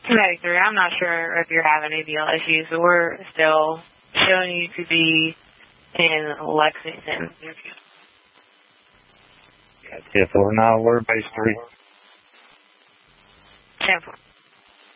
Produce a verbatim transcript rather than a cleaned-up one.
ninety-three, I'm not sure if you're having A D L issues, but we're still showing you to be in Lexington. ten four, now we're base three. ten four.